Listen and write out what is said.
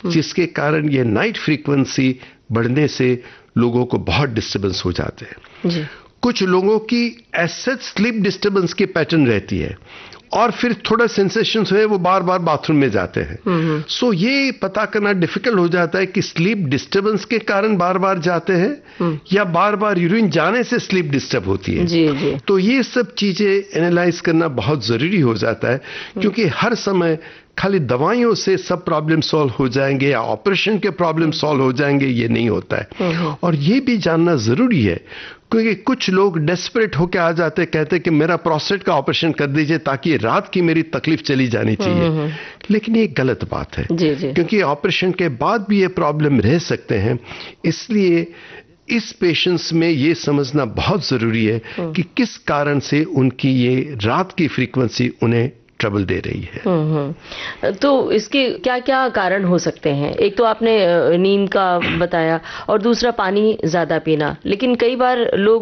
जिसके कारण ये नाइट फ्रीक्वेंसी बढ़ने से लोगों को बहुत डिस्टर्बेंस हो जाते हैं जी। कुछ लोगों की ऐसे स्लीप डिस्टर्बेंस की पैटर्न रहती है और फिर थोड़ा सेंसेशंस हुए वो बार बार बाथरूम में जाते हैं। सो ये पता करना डिफिकल्ट हो जाता है कि स्लीप डिस्टर्बेंस के कारण बार बार जाते हैं या बार बार यूरिन जाने से स्लीप डिस्टर्ब होती है जी, जी। तो ये सब चीजें एनालाइज करना बहुत जरूरी हो जाता है क्योंकि हर समय खाली दवाइयों से सब प्रॉब्लम सॉल्व हो जाएंगे या ऑपरेशन के प्रॉब्लम सॉल्व हो जाएंगे, ये नहीं होता है। और ये भी जानना जरूरी है क्योंकि कुछ लोग डेस्परेट होकर आ जाते, कहते कि मेरा प्रोस्टेट का ऑपरेशन कर दीजिए ताकि रात की मेरी तकलीफ चली जानी चाहिए। लेकिन ये गलत बात है जी, जी। क्योंकि ऑपरेशन के बाद भी ये प्रॉब्लम रह सकते हैं। इसलिए इस पेशेंट्स में ये समझना बहुत जरूरी है कि किस कारण से उनकी ये रात की फ्रीक्वेंसी उन्हें ट्रबल दे रही है। तो इसके क्या क्या कारण हो सकते हैं? एक तो आपने नींद का बताया और दूसरा पानी ज्यादा पीना, लेकिन कई बार लोग